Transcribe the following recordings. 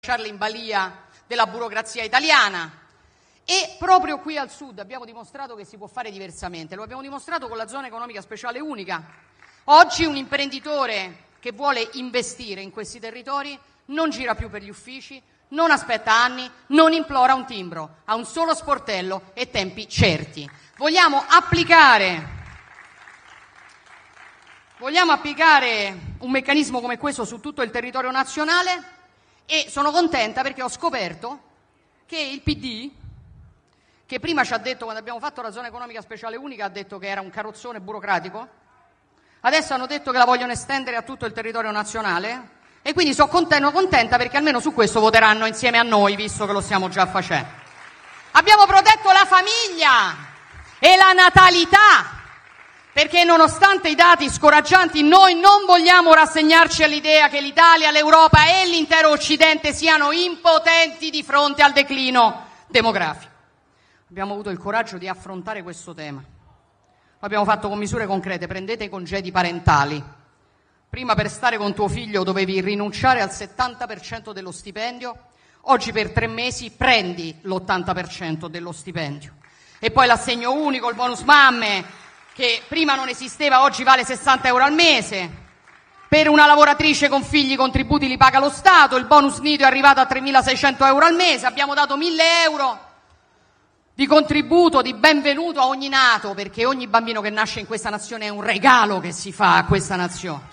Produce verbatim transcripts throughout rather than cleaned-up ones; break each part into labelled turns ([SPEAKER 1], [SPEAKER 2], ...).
[SPEAKER 1] lasciarle in balia della burocrazia italiana. E proprio qui al sud abbiamo dimostrato che si può fare diversamente, lo abbiamo dimostrato con la zona economica speciale unica. Oggi un imprenditore che vuole investire in questi territori non gira più per gli uffici, non aspetta anni, non implora un timbro, ha un solo sportello e tempi certi. Vogliamo applicare, vogliamo applicare un meccanismo come questo su tutto il territorio nazionale e sono contenta perché ho scoperto che il P D, che prima ci ha detto, quando abbiamo fatto la zona economica speciale unica, ha detto che era un carrozzone burocratico, adesso hanno detto che la vogliono estendere a tutto il territorio nazionale e quindi sono contenta, contenta perché almeno su questo voteranno insieme a noi, visto che lo stiamo già facendo. Abbiamo protetto la famiglia e la natalità, perché nonostante i dati scoraggianti noi non vogliamo rassegnarci all'idea che l'Italia, l'Europa e l'intero Occidente siano impotenti di fronte al declino demografico. Abbiamo avuto il coraggio di affrontare questo tema. L'abbiamo fatto con misure concrete. Prendete i congedi parentali. Prima per stare con tuo figlio dovevi rinunciare al settanta per cento dello stipendio, oggi per tre mesi prendi l'ottanta per cento dello stipendio. E poi l'assegno unico, il bonus mamme, che prima non esisteva, oggi vale sessanta euro al mese. Per una lavoratrice con figli i contributi li paga lo Stato, il bonus nido è arrivato a tremilaseicento euro al mese, abbiamo dato mille euro di contributo, di benvenuto a ogni nato, perché ogni bambino che nasce in questa nazione è un regalo che si fa a questa nazione.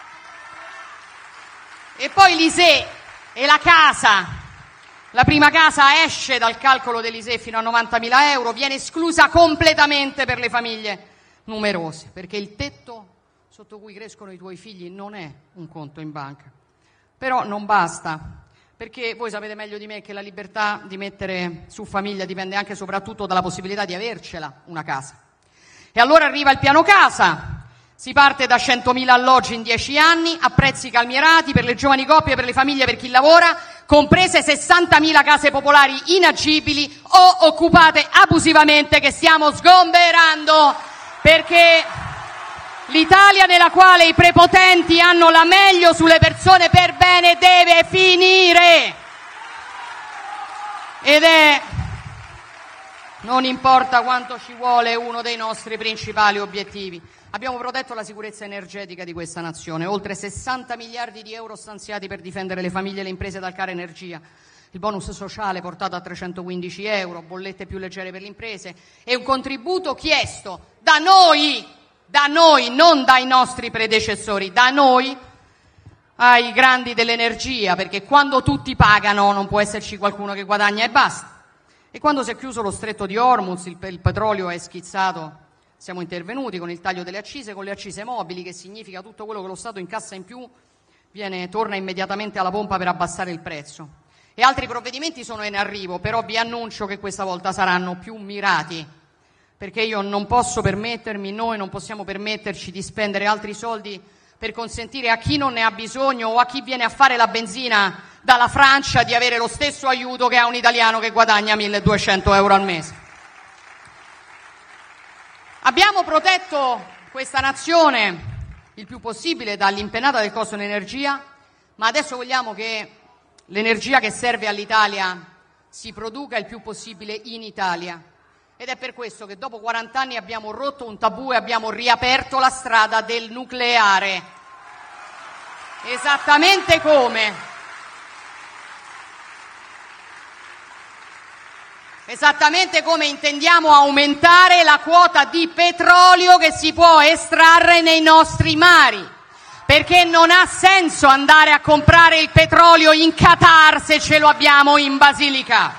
[SPEAKER 1] E poi l'I S E E e la casa, la prima casa esce dal calcolo dell'I S E E fino a novantamila euro, viene esclusa completamente per le famiglie numerose, perché il tetto sotto cui crescono i tuoi figli non è un conto in banca. Però non basta, perché voi sapete meglio di me che la libertà di mettere su famiglia dipende anche e soprattutto dalla possibilità di avercela una casa. E allora arriva il piano casa. Si parte da centomila alloggi in dieci anni, a prezzi calmierati per le giovani coppie, per le famiglie, per chi lavora, comprese sessantamila case popolari inagibili o occupate abusivamente che stiamo sgomberando, perché l'Italia nella quale i prepotenti hanno la meglio sulle persone per bene deve finire. Ed è, non importa quanto ci vuole, uno dei nostri principali obiettivi. Abbiamo protetto la sicurezza energetica di questa nazione, oltre sessanta miliardi di euro stanziati per difendere le famiglie e le imprese dal caro energia, il bonus sociale portato a trecentoquindici euro, bollette più leggere per le imprese e un contributo chiesto da noi, da noi, non dai nostri predecessori, da noi ai grandi dell'energia, perché quando tutti pagano non può esserci qualcuno che guadagna e basta. E quando si è chiuso lo stretto di Hormuz, il, il petrolio è schizzato. Siamo intervenuti con il taglio delle accise, con le accise mobili, che significa tutto quello che lo Stato incassa in più viene, torna immediatamente alla pompa per abbassare il prezzo. E altri provvedimenti sono in arrivo, però vi annuncio che questa volta saranno più mirati, perché io non posso permettermi, noi non possiamo permetterci di spendere altri soldi per consentire a chi non ne ha bisogno o a chi viene a fare la benzina dalla Francia di avere lo stesso aiuto che ha un italiano che guadagna milleduecento euro al mese. Abbiamo protetto questa nazione il più possibile dall'impennata del costo dell'energia, ma adesso vogliamo che l'energia che serve all'Italia si produca il più possibile in Italia. Ed è per questo che dopo quaranta anni abbiamo rotto un tabù e abbiamo riaperto la strada del nucleare. Esattamente come Esattamente come intendiamo aumentare la quota di petrolio che si può estrarre nei nostri mari, perché non ha senso andare a comprare il petrolio in Qatar se ce lo abbiamo in Basilicata.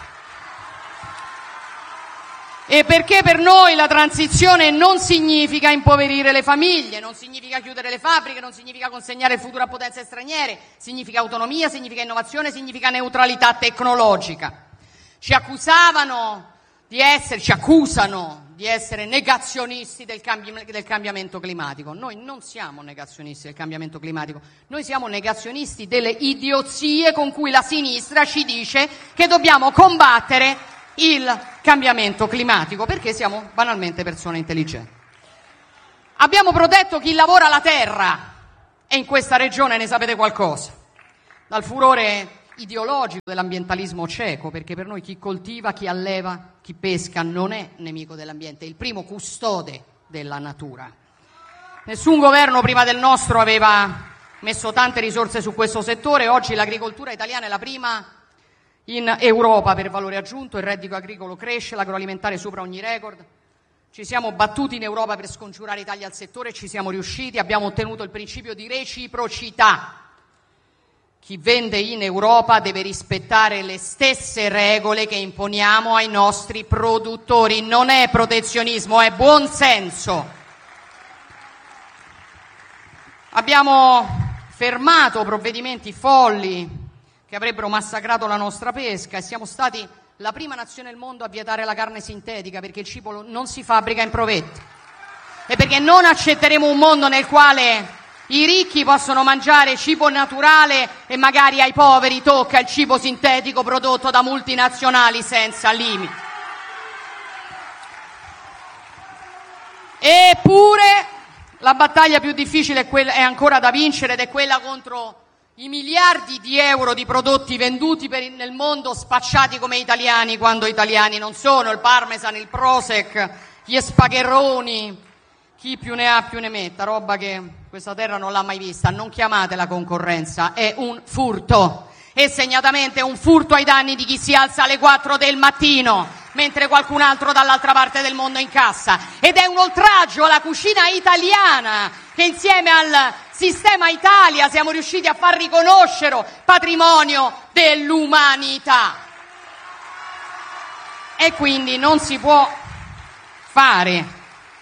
[SPEAKER 1] E perché per noi la transizione non significa impoverire le famiglie, non significa chiudere le fabbriche, non significa consegnare il futuro a potenze straniere, significa autonomia, significa innovazione, significa neutralità tecnologica. Ci accusavano di essere, ci accusano di essere negazionisti del, cambi, del cambiamento climatico. Noi non siamo negazionisti del cambiamento climatico, noi siamo negazionisti delle idiozie con cui la sinistra ci dice che dobbiamo combattere il cambiamento climatico, perché siamo banalmente persone intelligenti. Abbiamo protetto chi lavora la terra e in questa regione ne sapete qualcosa. Dal furore ideologico dell'ambientalismo cieco, perché per noi chi coltiva, chi alleva, chi pesca non è nemico dell'ambiente, è il primo custode della natura. Nessun governo prima del nostro aveva messo tante risorse su questo settore. Oggi l'agricoltura italiana è la prima in Europa per valore aggiunto, il reddito agricolo cresce, l'agroalimentare supera ogni record. Ci siamo battuti in Europa per scongiurare i tagli al settore e ci siamo riusciti, abbiamo ottenuto il principio di reciprocità. Chi vende in Europa deve rispettare le stesse regole che imponiamo ai nostri produttori. Non è protezionismo, è buonsenso. Abbiamo fermato provvedimenti folli che avrebbero massacrato la nostra pesca e siamo stati la prima nazione al mondo a vietare la carne sintetica, perché il cibo non si fabbrica in provetti e perché non accetteremo un mondo nel quale i ricchi possono mangiare cibo naturale e magari ai poveri tocca il cibo sintetico prodotto da multinazionali senza limiti. Eppure la battaglia più difficile è, quella, è ancora da vincere ed è quella contro i miliardi di euro di prodotti venduti per, nel mondo spacciati come italiani quando italiani non sono, il parmesan, il prosec, gli spagherroni, chi più ne ha più ne metta, roba che questa terra non l'ha mai vista. Non chiamatela concorrenza, è un furto e segnatamente un furto ai danni di chi si alza alle quattro del mattino mentre qualcun altro dall'altra parte del mondo incassa, ed è un oltraggio alla cucina italiana che insieme al sistema Italia siamo riusciti a far riconoscere patrimonio dell'umanità. E quindi non si può fare.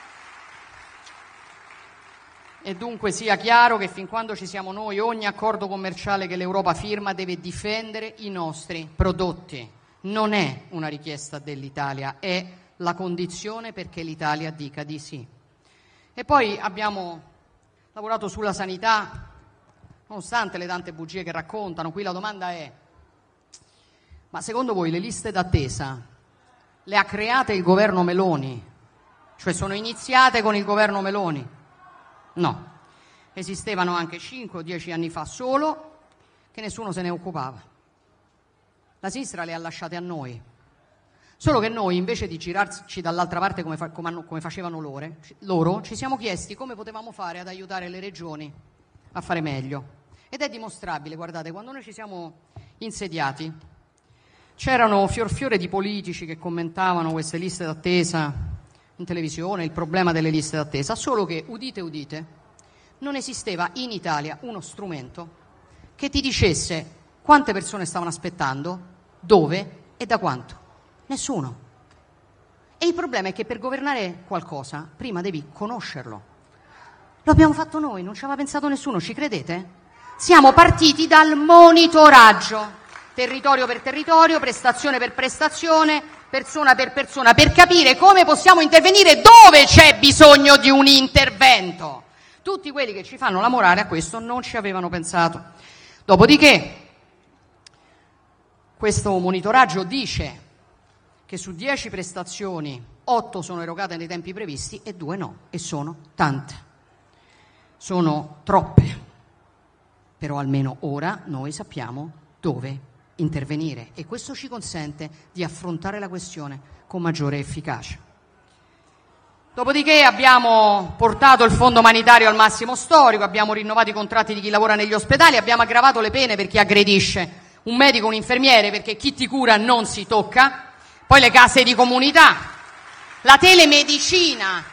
[SPEAKER 1] E dunque sia chiaro che fin quando ci siamo noi, ogni accordo commerciale che l'Europa firma deve difendere i nostri prodotti. Non è una richiesta dell'Italia, è la condizione perché l'Italia dica di sì. E poi abbiamo lavorato sulla sanità, nonostante le tante bugie che raccontano. Qui la domanda è: ma secondo voi le liste d'attesa le ha create il governo Meloni? Cioè sono iniziate con il governo Meloni? No, esistevano anche cinque o dieci anni fa, solo che nessuno se ne occupava. La sinistra le ha lasciate a noi, solo che noi invece di girarci dall'altra parte come, fa, come, hanno, come facevano loro, loro, ci siamo chiesti come potevamo fare ad aiutare le regioni a fare meglio. Ed è dimostrabile, guardate, quando noi ci siamo insediati c'erano fior fiore di politici che commentavano queste liste d'attesa in televisione, il problema delle liste d'attesa, solo che, udite udite, non esisteva in Italia uno strumento che ti dicesse quante persone stavano aspettando, dove e da quanto. Nessuno. E il problema è che per governare qualcosa prima devi conoscerlo. Lo abbiamo fatto noi, non ci aveva pensato nessuno, ci credete? Siamo partiti dal monitoraggio, territorio per territorio, prestazione per prestazione, persona per persona, per capire come possiamo intervenire dove c'è bisogno di un intervento. Tutti quelli che ci fanno lavorare a questo non ci avevano pensato. Dopodiché, questo monitoraggio dice che su dieci prestazioni, otto sono erogate nei tempi previsti e due no, e sono tante. Sono troppe, però almeno ora noi sappiamo dove intervenire e questo ci consente di affrontare la questione con maggiore efficacia. Dopodiché abbiamo portato il fondo umanitario al massimo storico, abbiamo rinnovato i contratti di chi lavora negli ospedali, abbiamo aggravato le pene per chi aggredisce un medico, un infermiere, perché chi ti cura non si tocca, poi le case di comunità, la telemedicina.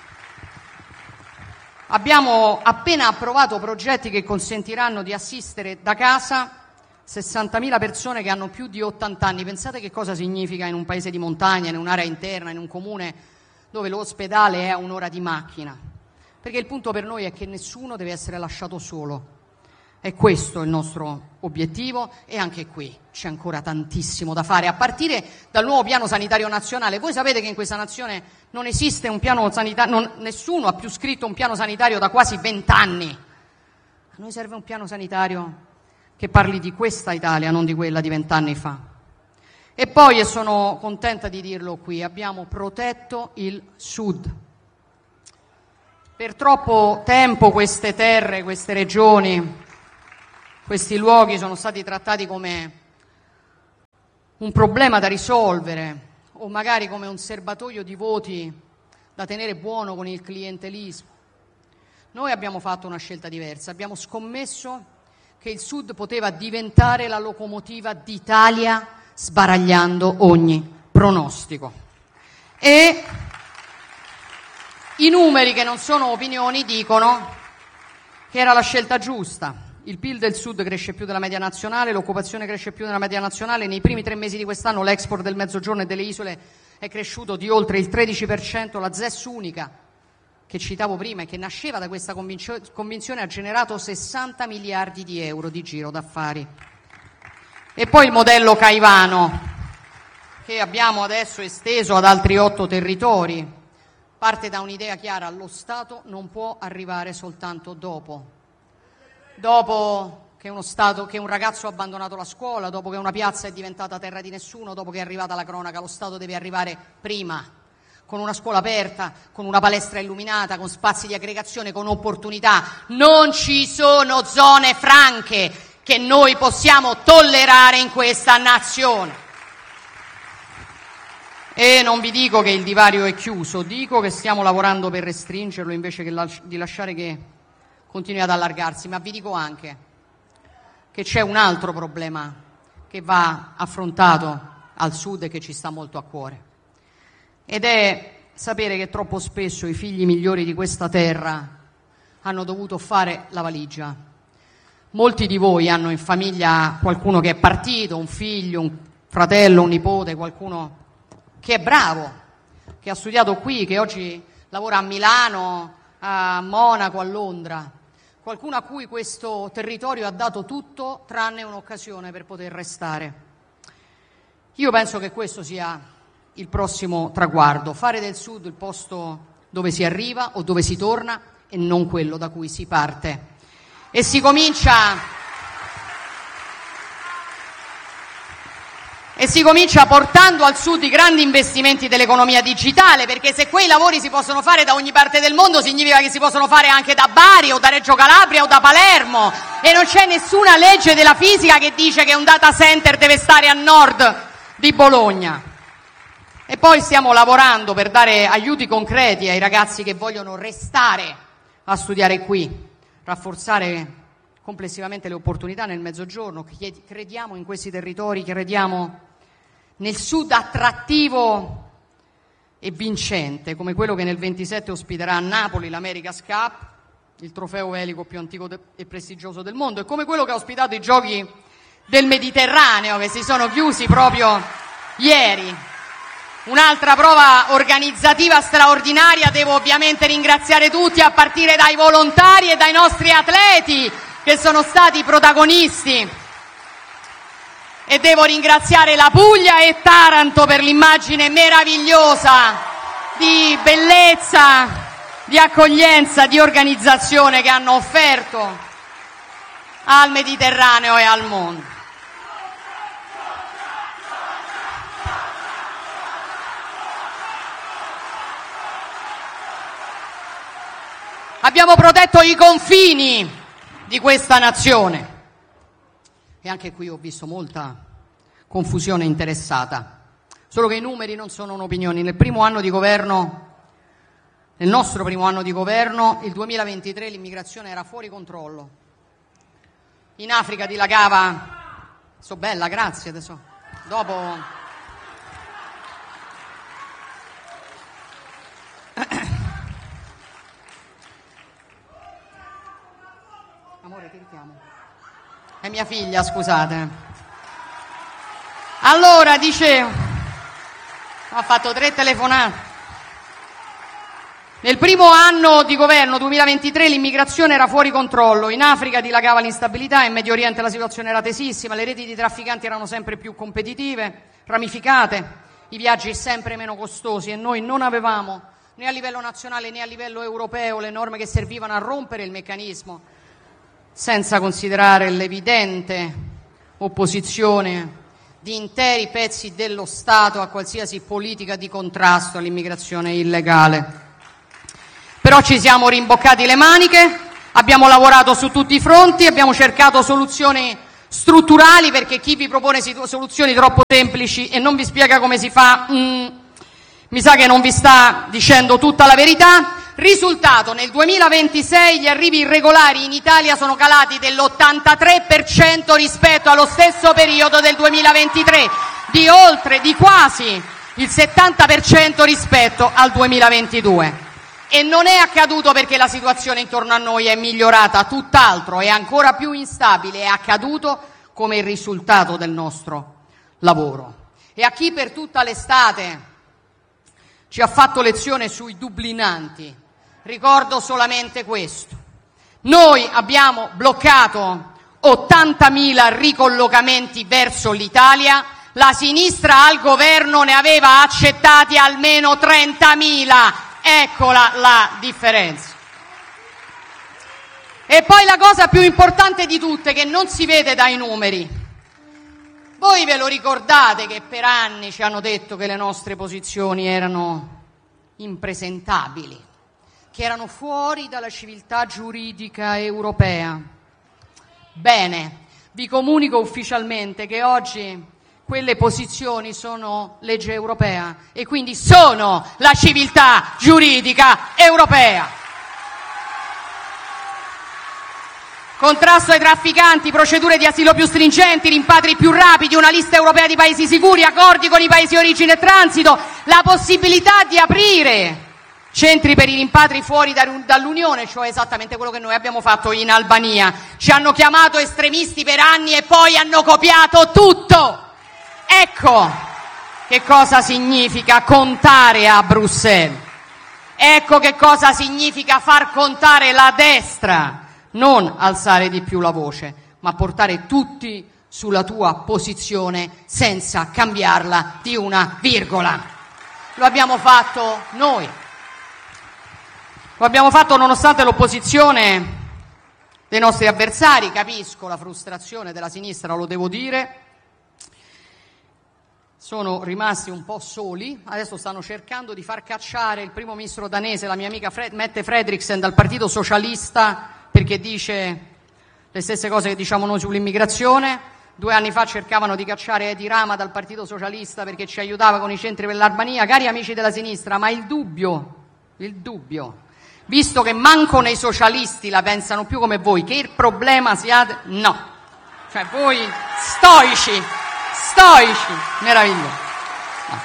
[SPEAKER 1] Abbiamo appena approvato progetti che consentiranno di assistere da casa sessantamila persone che hanno più di ottanta anni. Pensate che cosa significa in un paese di montagna, in un'area interna, in un comune dove l'ospedale è a un'ora di macchina. Perché il punto per noi è che nessuno deve essere lasciato solo. È questo il nostro obiettivo e anche qui c'è ancora tantissimo da fare, a partire dal nuovo piano sanitario nazionale. Voi sapete che in questa nazione non esiste un piano sanitario, nessuno ha più scritto un piano sanitario da quasi vent'anni. A noi serve un piano sanitario che parli di questa Italia, non di quella di vent'anni fa. E poi, e sono contenta di dirlo qui, abbiamo protetto il Sud. Per troppo tempo queste terre, queste regioni, questi luoghi sono stati trattati come un problema da risolvere o magari come un serbatoio di voti da tenere buono con il clientelismo. Noi abbiamo fatto una scelta diversa, abbiamo scommesso che il Sud poteva diventare la locomotiva d'Italia sbaragliando ogni pronostico. E i numeri, che non sono opinioni, dicono che era la scelta giusta. Il P I L del Sud cresce più della media nazionale, l'occupazione cresce più della media nazionale, nei primi tre mesi di quest'anno l'export del Mezzogiorno e delle isole è cresciuto di oltre il tredici per cento, la Z E S unica, che citavo prima e che nasceva da questa convinzione, ha generato sessanta miliardi di euro di giro d'affari. E poi il modello Caivano, che abbiamo adesso esteso ad altri otto territori, parte da un'idea chiara: lo Stato non può arrivare soltanto dopo. Dopo che uno Stato, che un ragazzo ha abbandonato la scuola, dopo che una piazza è diventata terra di nessuno, dopo che è arrivata la cronaca, lo Stato deve arrivare prima, con una scuola aperta, con una palestra illuminata, con spazi di aggregazione, con opportunità. Non ci sono zone franche che noi possiamo tollerare in questa nazione. E non vi dico che il divario è chiuso, dico che stiamo lavorando per restringerlo invece che las- di lasciare che continui ad allargarsi, ma vi dico anche che c'è un altro problema che va affrontato al Sud e che ci sta molto a cuore, ed è sapere che troppo spesso i figli migliori di questa terra hanno dovuto fare la valigia. Molti di voi hanno in famiglia qualcuno che è partito, un figlio, un fratello, un nipote, qualcuno che è bravo, che ha studiato qui, che oggi lavora a Milano, a Monaco, a Londra, qualcuno a cui questo territorio ha dato tutto tranne un'occasione per poter restare. Io penso che questo sia il prossimo traguardo, fare del Sud il posto dove si arriva o dove si torna e non quello da cui si parte. E si comincia E si comincia portando al Sud i grandi investimenti dell'economia digitale, perché se quei lavori si possono fare da ogni parte del mondo significa che si possono fare anche da Bari o da Reggio Calabria o da Palermo, e non c'è nessuna legge della fisica che dice che un data center deve stare a nord di Bologna. E poi stiamo lavorando per dare aiuti concreti ai ragazzi che vogliono restare a studiare qui, rafforzare complessivamente le opportunità nel Mezzogiorno. Crediamo in questi territori, crediamo nel Sud attrattivo e vincente, come quello che nel ventisette ospiterà a Napoli l'America's Cup, il trofeo velico più antico e prestigioso del mondo, e come quello che ha ospitato i Giochi del Mediterraneo, che si sono chiusi proprio ieri. Un'altra prova organizzativa straordinaria. Devo ovviamente ringraziare tutti, a partire dai volontari e dai nostri atleti che sono stati protagonisti. E devo ringraziare la Puglia e Taranto per l'immagine meravigliosa di bellezza, di accoglienza, di organizzazione che hanno offerto al Mediterraneo e al mondo. Abbiamo protetto i confini di questa nazione. E anche qui ho visto molta confusione interessata. Solo che i numeri non sono un'opinione. Nel primo anno di governo, nel nostro primo anno di governo, il duemilaventitré, l'immigrazione era fuori controllo. In Africa dilagava, so bella, grazie, adesso, dopo... Amore, ti richiamo. È mia figlia, scusate. Allora, dicevo, ho fatto tre telefonate. Nel primo anno di governo, duemilaventitré, l'immigrazione era fuori controllo. In Africa dilagava l'instabilità, in Medio Oriente la situazione era tesissima, le reti di trafficanti erano sempre più competitive, ramificate, i viaggi sempre meno costosi, e noi non avevamo né a livello nazionale né a livello europeo le norme che servivano a rompere il meccanismo, senza considerare l'evidente opposizione di interi pezzi dello Stato a qualsiasi politica di contrasto all'immigrazione illegale. Però ci siamo rimboccati le maniche, abbiamo lavorato su tutti i fronti, abbiamo cercato soluzioni strutturali, perché chi vi propone situ- soluzioni troppo semplici e non vi spiega come si fa, mm, mi sa che non vi sta dicendo tutta la verità. Risultato, nel duemilaventisei gli arrivi irregolari in Italia sono calati dell'ottantatré per cento rispetto allo stesso periodo del duemilaventitré, di oltre, di quasi il settanta per cento rispetto al duemilaventidue. E non è accaduto perché la situazione intorno a noi è migliorata, tutt'altro, è ancora più instabile, è accaduto come il risultato del nostro lavoro. E a chi per tutta l'estate ci ha fatto lezione sui dublinanti, ricordo solamente questo: noi abbiamo bloccato ottantamila ricollocamenti verso l'Italia, la sinistra al governo ne aveva accettati almeno trentamila. Eccola la differenza. E poi la cosa più importante di tutte, che non si vede dai numeri. Voi ve lo ricordate che per anni ci hanno detto che le nostre posizioni erano impresentabili, che erano fuori dalla civiltà giuridica europea? Bene, vi comunico ufficialmente che oggi quelle posizioni sono legge europea e quindi sono la civiltà giuridica europea. Contrasto ai trafficanti, procedure di asilo più stringenti, rimpatri più rapidi, una lista europea di paesi sicuri, accordi con i paesi origine e transito, la possibilità di aprire centri per i rimpatri fuori dall'Unione, cioè esattamente quello che noi abbiamo fatto in Albania. Ci hanno chiamato estremisti per anni e poi hanno copiato tutto. Ecco che cosa significa contare a Bruxelles. Ecco che cosa significa far contare la destra. Non alzare di più la voce, ma portare tutti sulla tua posizione senza cambiarla di una virgola. Lo abbiamo fatto noi. Lo abbiamo fatto nonostante l'opposizione dei nostri avversari. Capisco la frustrazione della sinistra, lo devo dire. Sono rimasti un po' soli, adesso stanno cercando di far cacciare il primo ministro danese, la mia amica Fred, Mette Frederiksen, dal Partito Socialista, perché dice le stesse cose che diciamo noi sull'immigrazione. Due anni fa cercavano di cacciare Edi Rama dal Partito Socialista perché ci aiutava con i centri per l'Albania. Cari amici della sinistra, ma il dubbio, il dubbio, visto che manco nei socialisti la pensano più come voi, che il problema sia... No, cioè voi stoici, stoici, meraviglioso. No.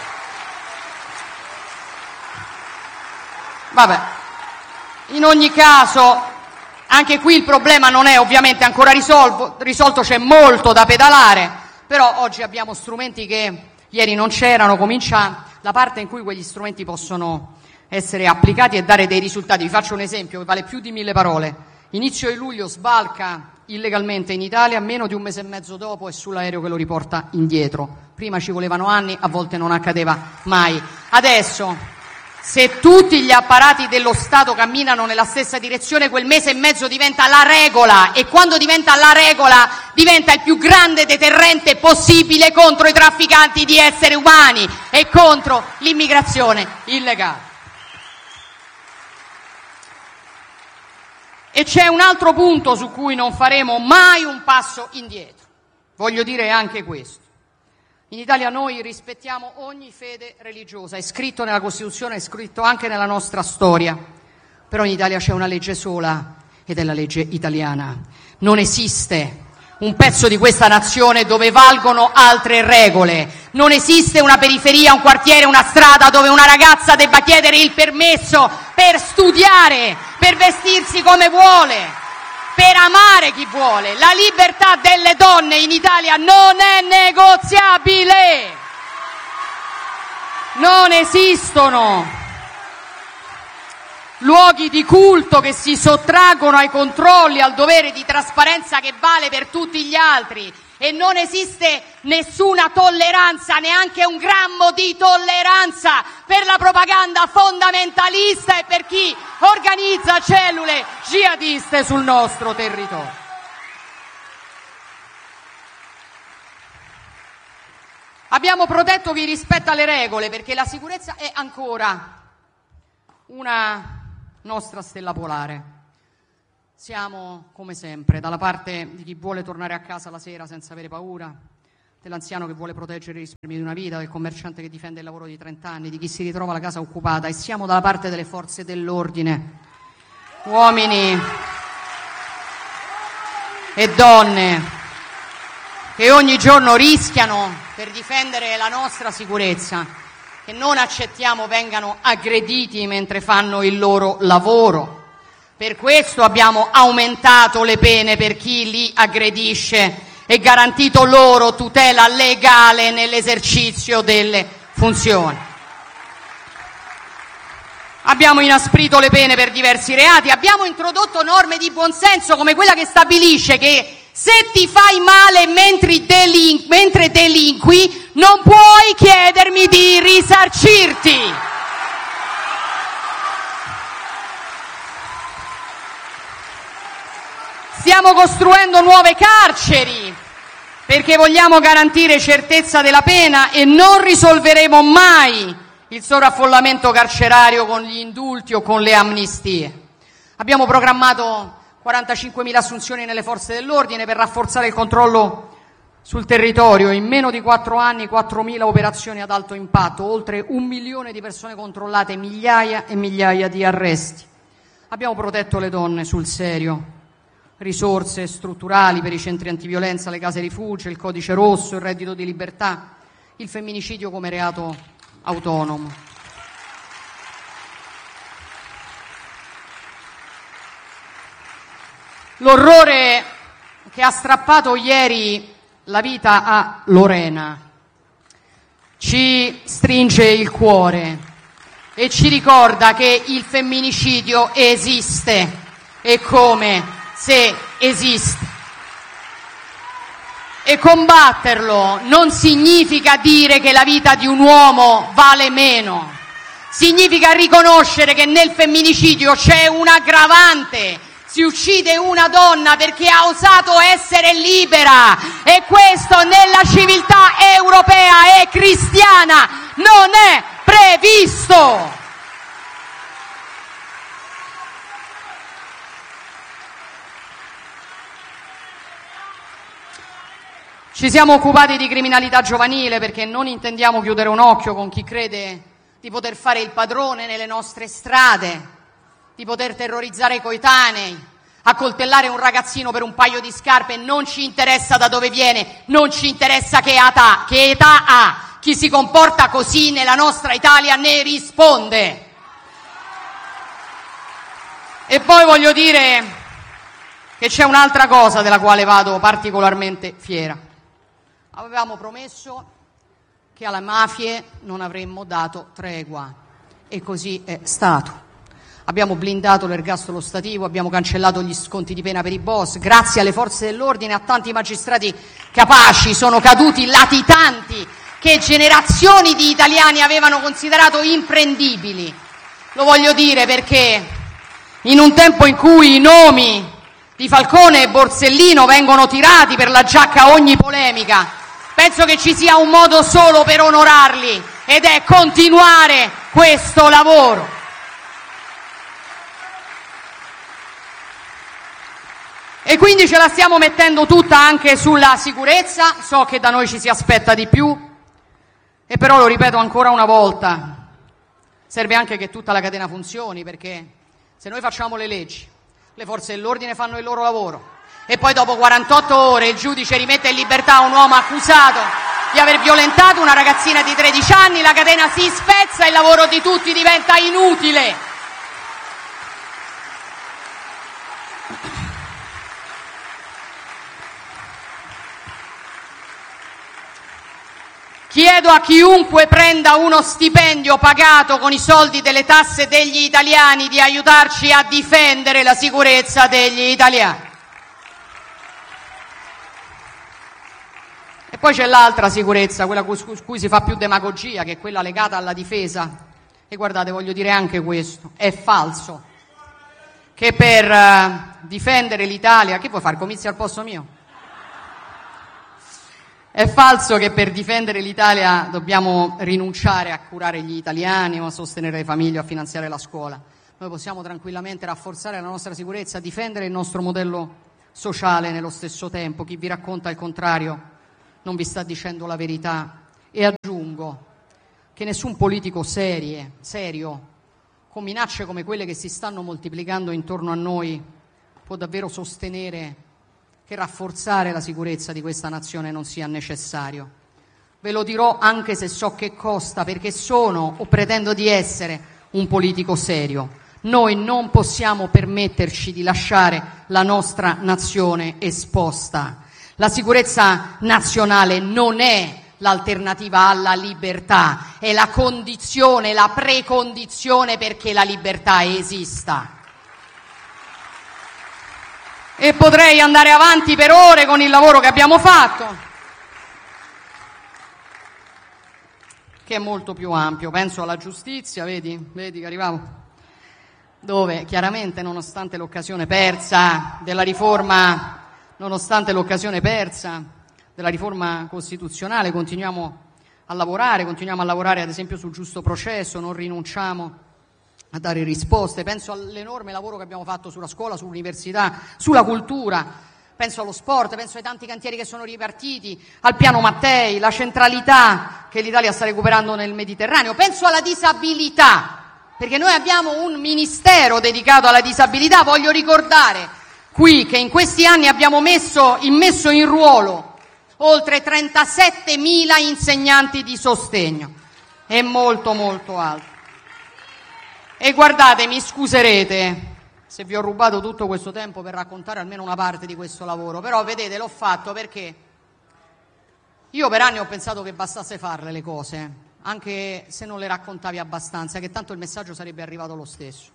[SPEAKER 1] Vabbè, in ogni caso... Anche qui il problema non è ovviamente ancora risolvo, risolto, c'è molto da pedalare, però oggi abbiamo strumenti che ieri non c'erano, comincia la parte in cui quegli strumenti possono essere applicati e dare dei risultati. Vi faccio un esempio che vale più di mille parole. Inizio di luglio sbalca illegalmente in Italia, meno di un mese e mezzo dopo è sull'aereo che lo riporta indietro. Prima ci volevano anni, a volte non accadeva mai. Adesso... se tutti gli apparati dello Stato camminano nella stessa direzione, quel mese e mezzo diventa la regola, e quando diventa la regola diventa il più grande deterrente possibile contro i trafficanti di esseri umani e contro l'immigrazione illegale. E c'è un altro punto su cui non faremo mai un passo indietro. Voglio dire anche questo. In Italia noi rispettiamo ogni fede religiosa, è scritto nella Costituzione, è scritto anche nella nostra storia, però in Italia c'è una legge sola ed è la legge italiana. Non esiste un pezzo di questa nazione dove valgono altre regole, non esiste una periferia, un quartiere, una strada dove una ragazza debba chiedere il permesso per studiare, per vestirsi come vuole, per amare chi vuole. La libertà delle donne in Italia non è negoziabile. Non esistono luoghi di culto che si sottraggono ai controlli, al dovere di trasparenza che vale per tutti gli altri, e non esiste nessuna tolleranza, neanche un grammo di tolleranza per la propaganda fondamentalista e per chi organizza cellule jihadiste sul nostro territorio. Abbiamo protetto chi rispetta le regole, perché la sicurezza è ancora una nostra stella polare. Siamo, come sempre, dalla parte di chi vuole tornare a casa la sera senza avere paura, dell'anziano che vuole proteggere i risparmi di una vita, del commerciante che difende il lavoro di trenta anni, di chi si ritrova la casa occupata, e siamo dalla parte delle forze dell'ordine, uomini e donne che ogni giorno rischiano per difendere la nostra sicurezza, che non accettiamo vengano aggrediti mentre fanno il loro lavoro. Per questo abbiamo aumentato le pene per chi li aggredisce e garantito loro tutela legale nell'esercizio delle funzioni. Abbiamo inasprito le pene per diversi reati, abbiamo introdotto norme di buonsenso come quella che stabilisce che se ti fai male mentre, delin- mentre delinqui non puoi chiedermi di risarcirti. Stiamo costruendo nuove carceri perché vogliamo garantire certezza della pena e non risolveremo mai il sovraffollamento carcerario con gli indulti o con le amnistie. Abbiamo programmato quarantacinquemila assunzioni nelle forze dell'ordine per rafforzare il controllo sul territorio. In meno di quattro anni, quattromila operazioni ad alto impatto, oltre un milione di persone controllate, migliaia e migliaia di arresti. Abbiamo protetto le donne sul serio. Risorse strutturali per i centri antiviolenza, le case rifugio, il codice rosso, il reddito di libertà, il femminicidio come reato autonomo. L'orrore che ha strappato ieri la vita a Lorena ci stringe il cuore e ci ricorda che il femminicidio esiste e come se esiste. E combatterlo non significa dire che la vita di un uomo vale meno, significa riconoscere che nel femminicidio c'è un aggravante, si uccide una donna perché ha osato essere libera e questo nella civiltà europea e cristiana non è previsto. Ci siamo occupati di criminalità giovanile perché non intendiamo chiudere un occhio con chi crede di poter fare il padrone nelle nostre strade, di poter terrorizzare i coetanei, accoltellare un ragazzino per un paio di scarpe. Non ci interessa da dove viene, non ci interessa che età, che età ha. Chi si comporta così nella nostra Italia ne risponde. E poi voglio dire che c'è un'altra cosa della quale vado particolarmente fiera. Avevamo promesso che alle mafie non avremmo dato tregua e così è stato. Abbiamo blindato l'ergastolo stativo, abbiamo cancellato gli sconti di pena per i boss, grazie alle forze dell'ordine, a tanti magistrati capaci, sono caduti latitanti che generazioni di italiani avevano considerato imprendibili. Lo voglio dire perché in un tempo in cui i nomi di Falcone e Borsellino vengono tirati per la giacca a ogni polemica, penso che ci sia un modo solo per onorarli ed è continuare questo lavoro. E quindi ce la stiamo mettendo tutta anche sulla sicurezza. So che da noi ci si aspetta di più e però lo ripeto ancora una volta, serve anche che tutta la catena funzioni, perché se noi facciamo le leggi, le forze dell'ordine fanno il loro lavoro e poi dopo quarantotto ore il giudice rimette in libertà un uomo accusato di aver violentato una ragazzina di tredici anni, la catena si spezza e il lavoro di tutti diventa inutile. Chiedo a chiunque prenda uno stipendio pagato con i soldi delle tasse degli italiani di aiutarci a difendere la sicurezza degli italiani. E poi c'è l'altra sicurezza, quella su cui si fa più demagogia, che è quella legata alla difesa. E guardate, voglio dire anche questo, è falso che per uh, difendere l'Italia, che vuoi fare, comizi al posto mio? È falso che per difendere l'Italia dobbiamo rinunciare a curare gli italiani o a sostenere le famiglie o a finanziare la scuola. noi possiamo tranquillamente rafforzare la nostra sicurezza, difendere il nostro modello sociale nello stesso tempo. Chi vi racconta il contrario non vi sta dicendo la verità. E aggiungo che nessun politico serie, serio, con minacce come quelle che si stanno moltiplicando intorno a noi, può davvero sostenere che rafforzare la sicurezza di questa nazione non sia necessario. Ve lo dirò anche se so che costa, perché sono o pretendo di essere un politico serio. Noi non possiamo permetterci di lasciare la nostra nazione esposta. La sicurezza nazionale non è l'alternativa alla libertà, è la condizione, la precondizione perché la libertà esista. E potrei andare avanti per ore con il lavoro che abbiamo fatto, che è molto più ampio. Penso alla giustizia, vedi, vedi che arrivavo, dove chiaramente nonostante l'occasione persa della riforma, nonostante l'occasione persa della riforma costituzionale, continuiamo a lavorare, continuiamo a lavorare ad esempio sul giusto processo, non rinunciamo a dare risposte. Penso all'enorme lavoro che abbiamo fatto sulla scuola, sull'università, sulla cultura, penso allo sport, penso ai tanti cantieri che sono ripartiti, al piano Mattei, la centralità che l'Italia sta recuperando nel Mediterraneo, penso alla disabilità, perché noi abbiamo un ministero dedicato alla disabilità. Voglio ricordare qui che in questi anni abbiamo messo, immesso in ruolo oltre trentasettemila insegnanti di sostegno, è molto molto alto. E guardate, mi scuserete se vi ho rubato tutto questo tempo per raccontare almeno una parte di questo lavoro, però vedete, l'ho fatto perché io per anni ho pensato che bastasse farle le cose, anche se non le raccontavi abbastanza, che tanto il messaggio sarebbe arrivato lo stesso.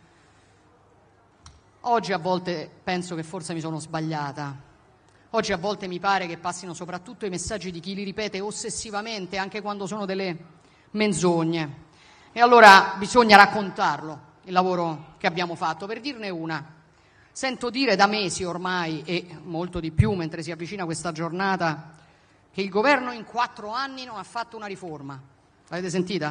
[SPEAKER 1] Oggi a volte penso che forse mi sono sbagliata. Oggi a volte mi pare che passino soprattutto i messaggi di chi li ripete ossessivamente, anche quando sono delle menzogne. E allora bisogna raccontarlo, il lavoro che abbiamo fatto. Per dirne una, sento dire da mesi ormai, e molto di più mentre si avvicina questa giornata, che il governo in quattro anni non ha fatto una riforma. L'avete sentita?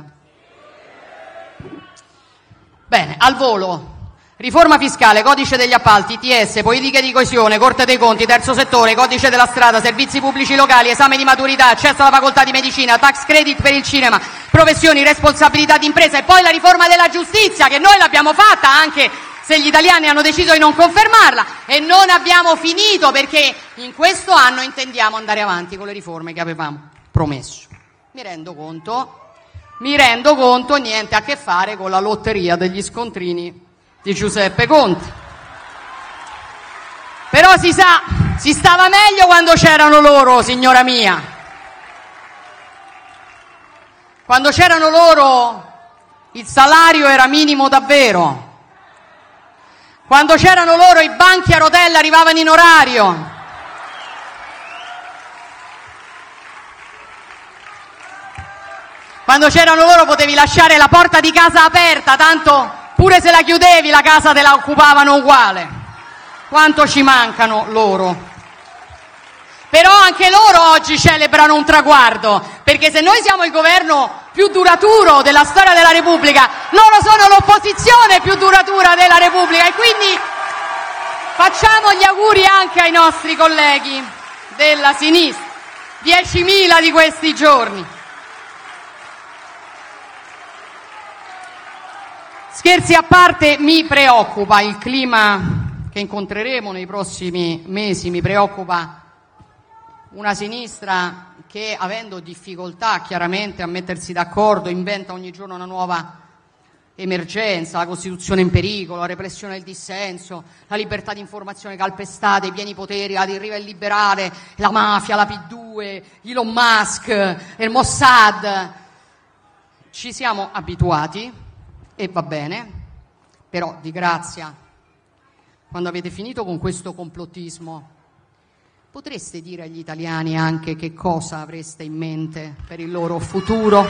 [SPEAKER 1] Bene, al volo. Riforma fiscale, codice degli appalti, I T S, politiche di coesione, Corte dei Conti, terzo settore, codice della strada, servizi pubblici locali, esame di maturità, accesso alla facoltà di medicina, tax credit per il cinema, professioni, responsabilità d'impresa, e poi la riforma della giustizia, che noi l'abbiamo fatta anche se gli italiani hanno deciso di non confermarla, e non abbiamo finito perché in questo anno intendiamo andare avanti con le riforme che avevamo promesso. Mi rendo conto, mi rendo conto, niente a che fare con la lotteria degli scontrini di Giuseppe Conte. Però si sa, si stava meglio quando c'erano loro, signora mia. Quando c'erano loro il salario era minimo davvero. Quando c'erano loro i banchi a rotella arrivavano in orario. Quando c'erano loro potevi lasciare la porta di casa aperta, tanto pure se la chiudevi la casa te la occupavano uguale. Quanto ci mancano loro. Però anche loro oggi celebrano un traguardo, perché se noi siamo il governo più duraturo della storia della Repubblica, loro sono l'opposizione più duratura della Repubblica, e quindi facciamo gli auguri anche ai nostri colleghi della sinistra. diecimila di questi giorni. Scherzi a parte, mi preoccupa il clima che incontreremo nei prossimi mesi, mi preoccupa una sinistra che, avendo difficoltà chiaramente a mettersi d'accordo, inventa ogni giorno una nuova emergenza, la Costituzione in pericolo, la repressione del dissenso, la libertà di informazione calpestata, i pieni poteri, la deriva illiberale, la mafia, la P due, Elon Musk, il Mossad. Ci siamo abituati. E va bene, però di grazia, quando avete finito con questo complottismo, potreste dire agli italiani anche che cosa avreste in mente per il loro futuro?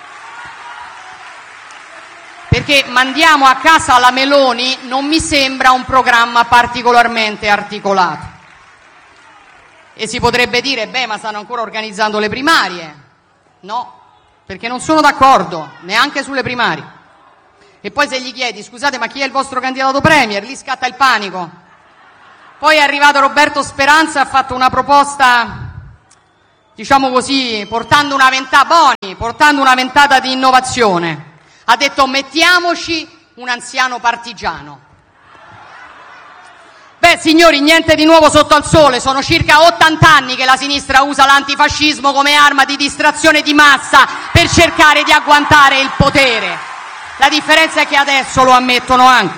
[SPEAKER 1] Perché mandiamo a casa la Meloni non mi sembra un programma particolarmente articolato. E si potrebbe dire, beh, ma stanno ancora organizzando le primarie. No, perché non sono d'accordo, neanche sulle primarie. E poi se gli chiedi, scusate, ma chi è il vostro candidato premier? Lì scatta il panico. Poi è arrivato Roberto Speranza e ha fatto una proposta, diciamo così, portando una ventata, Boni, portando una ventata di innovazione. Ha detto mettiamoci un anziano partigiano. Beh, signori, niente di nuovo sotto al sole, sono circa ottanta anni che la sinistra usa l'antifascismo come arma di distrazione di massa per cercare di agguantare il potere. La differenza è che adesso lo ammettono anche.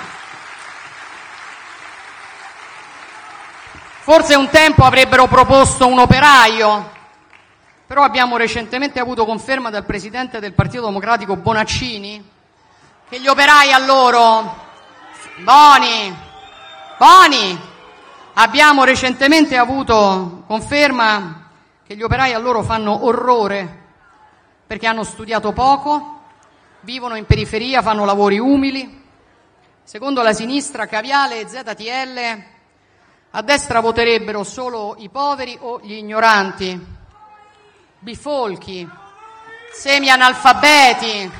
[SPEAKER 1] Forse un tempo avrebbero proposto un operaio, però abbiamo recentemente avuto conferma dal presidente del Partito Democratico Bonaccini che gli operai a loro, Boni, Boni, abbiamo recentemente avuto conferma che gli operai a loro fanno orrore perché hanno studiato poco, vivono in periferia, fanno lavori umili. Secondo la sinistra caviale e Z T L a destra voterebbero solo i poveri o gli ignoranti, bifolchi, semi-analfabeti,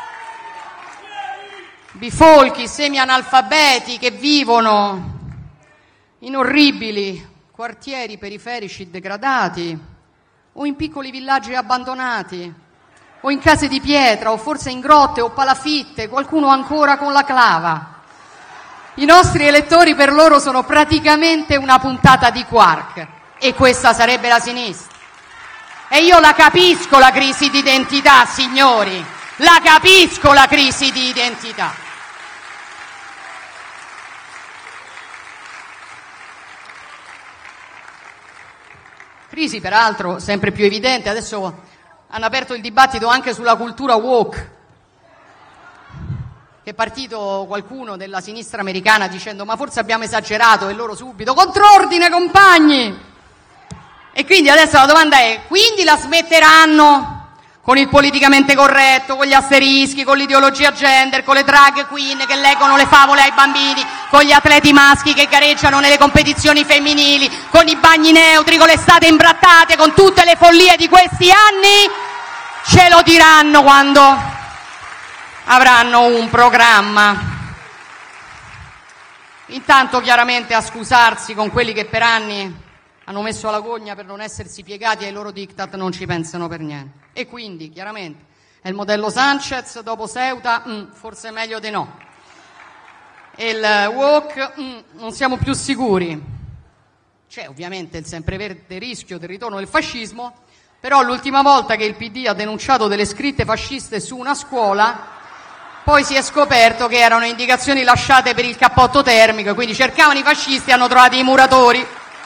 [SPEAKER 1] bifolchi, semi-analfabeti che vivono in orribili quartieri periferici degradati o in piccoli villaggi abbandonati o in case di pietra o forse in grotte o palafitte, qualcuno ancora con la clava. I nostri elettori per loro sono praticamente una puntata di Quark e questa sarebbe la sinistra. E io la capisco la crisi di identità, signori, la capisco la crisi di identità. Crisi peraltro sempre più evidente, adesso hanno aperto il dibattito anche sulla cultura woke, che è partito qualcuno della sinistra americana dicendo ma forse abbiamo esagerato e loro subito contrordine compagni. E quindi adesso la domanda è, quindi la smetteranno con il politicamente corretto, con gli asterischi, con l'ideologia gender, con le drag queen che leggono le favole ai bambini, con gli atleti maschi che gareggiano nelle competizioni femminili, con i bagni neutri, con le estate imbrattate, con tutte le follie di questi anni? Ce lo diranno quando avranno un programma. Intanto chiaramente a scusarsi con quelli che per anni hanno messo la gogna per non essersi piegati ai loro diktat non ci pensano per niente. E quindi, chiaramente, è il modello Sanchez, dopo Ceuta, mm, forse è meglio di no. E il woke, mm, non siamo più sicuri. C'è ovviamente il sempreverde rischio del ritorno del fascismo, però l'ultima volta che il P D ha denunciato delle scritte fasciste su una scuola, poi si è scoperto che erano indicazioni lasciate per il cappotto termico, quindi cercavano i fascisti e hanno trovato i muratori.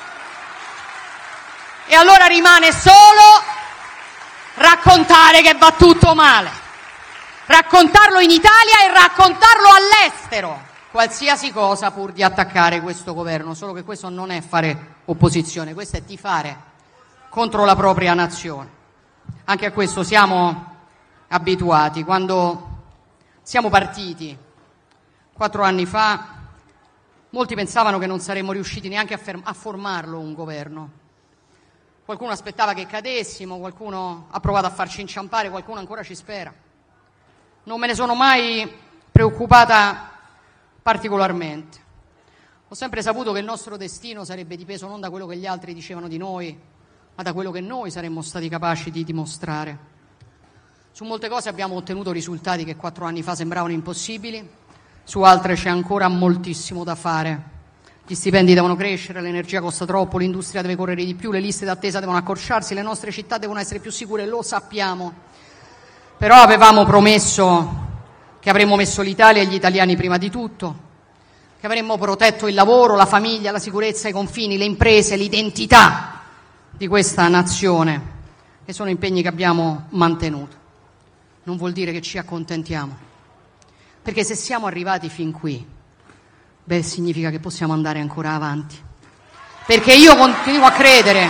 [SPEAKER 1] E allora rimane solo raccontare che va tutto male, raccontarlo in Italia e raccontarlo all'estero, qualsiasi cosa pur di attaccare questo governo, solo che questo non è fare opposizione, questo è tifare contro la propria nazione. Anche a questo siamo abituati. Quando siamo partiti quattro anni fa, molti pensavano che non saremmo riusciti neanche a, ferm- a formarlo un governo. Qualcuno aspettava che cadessimo, qualcuno ha provato a farci inciampare, qualcuno ancora ci spera. Non me ne sono mai preoccupata particolarmente. Ho sempre saputo che il nostro destino sarebbe dipeso non da quello che gli altri dicevano di noi, ma da quello che noi saremmo stati capaci di dimostrare. Su molte cose abbiamo ottenuto risultati che quattro anni fa sembravano impossibili, su altre c'è ancora moltissimo da fare. Gli stipendi devono crescere, l'energia costa troppo, l'industria deve correre di più, le liste d'attesa devono accorciarsi, le nostre città devono essere più sicure, lo sappiamo. Però avevamo promesso che avremmo messo l'Italia e gli italiani prima di tutto, che avremmo protetto il lavoro, la famiglia, la sicurezza, i confini, le imprese, l'identità di questa nazione, e sono impegni che abbiamo mantenuto. Non vuol dire che ci accontentiamo, perché se siamo arrivati fin qui, beh, significa che possiamo andare ancora avanti. Perché io continuo a credere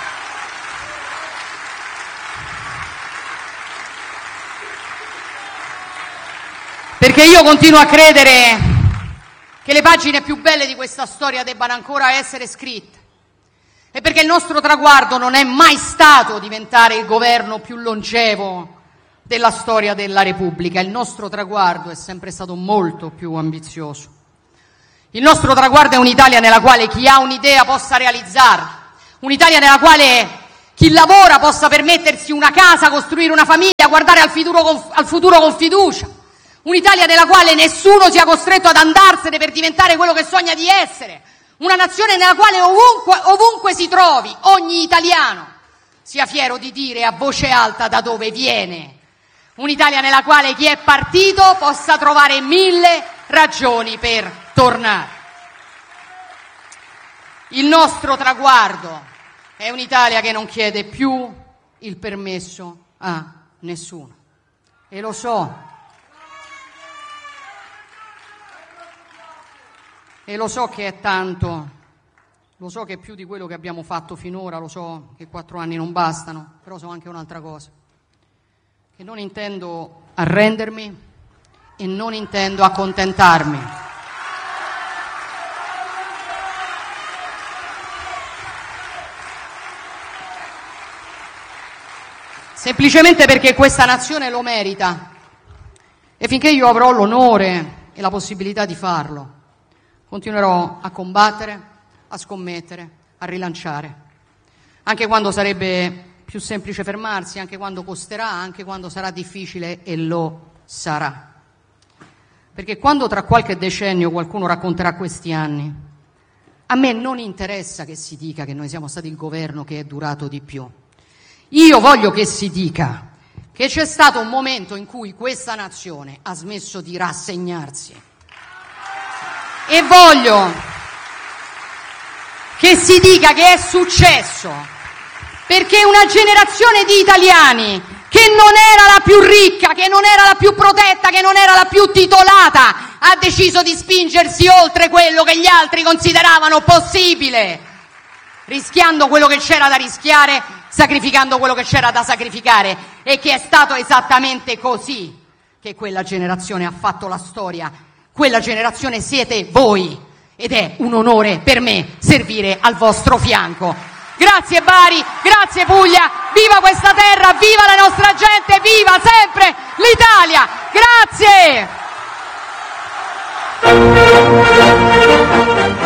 [SPEAKER 1] perché io continuo a credere che le pagine più belle di questa storia debbano ancora essere scritte. E perché il nostro traguardo non è mai stato diventare il governo più longevo della storia della Repubblica. Il nostro traguardo è sempre stato molto più ambizioso. Il nostro traguardo è un'Italia nella quale chi ha un'idea possa realizzarla, un'Italia nella quale chi lavora possa permettersi una casa, costruire una famiglia, guardare al futuro con, al futuro con fiducia, un'Italia nella quale nessuno sia costretto ad andarsene per diventare quello che sogna di essere, una nazione nella quale ovunque, ovunque si trovi ogni italiano sia fiero di dire a voce alta da dove viene, un'Italia nella quale chi è partito possa trovare mille ragioni per tornare. Il nostro traguardo è un'Italia che non chiede più il permesso a nessuno. E lo so, e lo so che è tanto, lo so che è più di quello che abbiamo fatto finora, lo so che quattro anni non bastano, però so anche un'altra cosa, che non intendo arrendermi e non intendo accontentarmi. Semplicemente perché questa nazione lo merita e finché io avrò l'onore e la possibilità di farlo, continuerò a combattere, a scommettere, a rilanciare, anche quando sarebbe più semplice fermarsi, anche quando costerà, anche quando sarà difficile, e lo sarà. Perché quando tra qualche decennio qualcuno racconterà questi anni, a me non interessa che si dica che noi siamo stati il governo che è durato di più. Io voglio che si dica che c'è stato un momento in cui questa nazione ha smesso di rassegnarsi. E voglio che si dica che è successo perché una generazione di italiani che non era la più ricca, che non era la più protetta, che non era la più titolata, ha deciso di spingersi oltre quello che gli altri consideravano possibile, rischiando quello che c'era da rischiare, sacrificando quello che c'era da sacrificare, e che è stato esattamente così che quella generazione ha fatto la storia. Quella generazione siete voi ed è un onore per me servire al vostro fianco. Grazie Bari, grazie Puglia, viva questa terra, viva la nostra gente, viva sempre l'Italia! Grazie!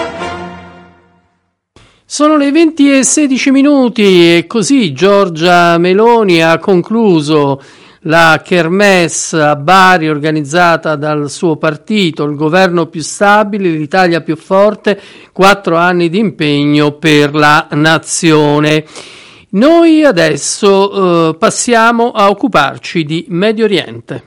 [SPEAKER 2] Sono le venti e sedici minuti e così Giorgia Meloni ha concluso la kermesse a Bari organizzata dal suo partito, il governo più stabile, l'Italia più forte, quattro anni di impegno per la nazione. Noi adesso eh, passiamo a occuparci di Medio Oriente.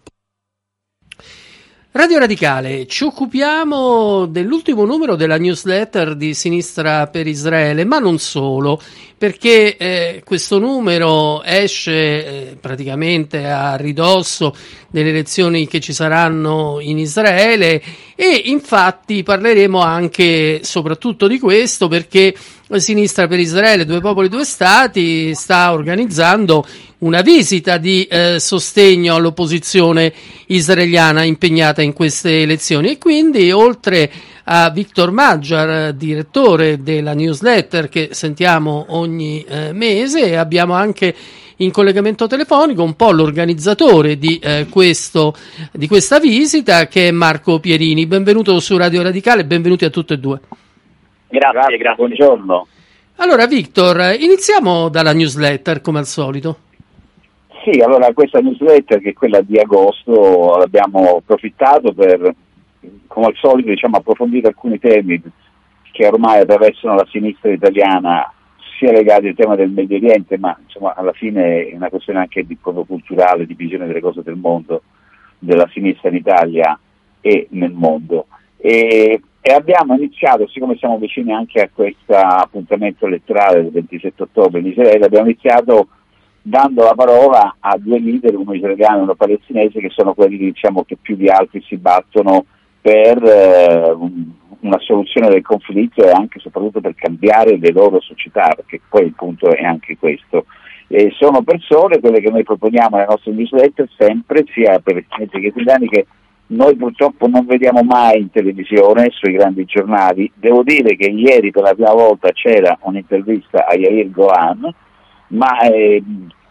[SPEAKER 2] Radio Radicale, ci occupiamo dell'ultimo numero della newsletter di Sinistra per Israele, ma non solo, perché eh, questo numero esce eh, praticamente a ridosso delle elezioni che ci saranno in Israele e infatti parleremo anche soprattutto di questo perché Sinistra per Israele, Due Popoli, Due Stati sta organizzando una visita di eh, sostegno all'opposizione israeliana impegnata in queste elezioni e quindi oltre a Victor Maggiar, direttore della newsletter che sentiamo ogni eh, mese, abbiamo anche in collegamento telefonico un po' l'organizzatore di, eh, questo, di questa visita che è Marco Pierini. Benvenuto su Radio Radicale, benvenuti a tutte e due.
[SPEAKER 3] Grazie, grazie, buongiorno.
[SPEAKER 2] Allora Victor, iniziamo dalla newsletter come al solito.
[SPEAKER 3] Sì, allora questa newsletter che è quella di agosto abbiamo approfittato per, come al solito, diciamo, approfondire alcuni temi che ormai attraversano la sinistra italiana, sia legati al tema del Medio Oriente, ma insomma alla fine è una questione anche di proprio culturale, di visione delle cose del mondo, della sinistra in Italia e nel mondo. E, e abbiamo iniziato, siccome siamo vicini anche a questo appuntamento elettorale del ventisette ottobre in Israele, abbiamo iniziato dando la parola a due leader, uno israeliano e uno palestinese, che sono quelli, diciamo, che più di altri si battono per eh, una soluzione del conflitto e anche soprattutto per cambiare le loro società, perché poi il punto è anche questo. E sono persone, quelle che noi proponiamo nelle nostre newsletter, sempre, sia palestinesi che italiani, che noi purtroppo non vediamo mai in televisione, sui grandi giornali. Devo dire che ieri per la prima volta c'era un'intervista a Yair Golan, ma eh,